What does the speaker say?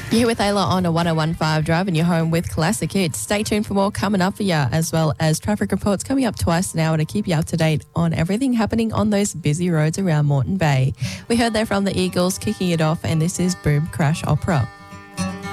You're here with Ayla on a 1015 driving you home with classic hits. Stay tuned for more coming up for you, as well as traffic reports coming up twice an hour to keep you up to date on everything happening on those busy roads around Moreton Bay. We heard there from the Eagles kicking it off, and this is Boom Crash Opera.